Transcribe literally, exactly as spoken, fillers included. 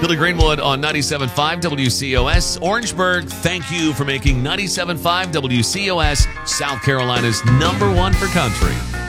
Billy Greenwood on ninety-seven point five W C O S. Orangeburg, thank you for making ninety-seven point five W C O S South Carolina's number one for country.